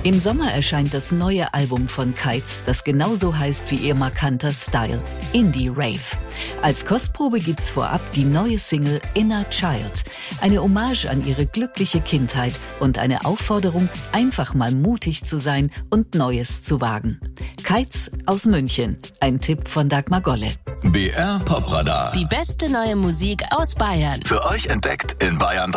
Im Sommer erscheint das neue Album von Kites, das genauso heißt wie ihr markanter Style, Indie Rave. Als Kostprobe gibt's vorab die neue Single Inner Child, eine Hommage an ihre glückliche Kindheit und eine Aufforderung, einfach mal mutig zu sein und Neues zu wagen. Kites aus München, ein Tipp von Dagmar Golle. BR Popradar. Die beste neue Musik aus Bayern. Für euch entdeckt in Bayern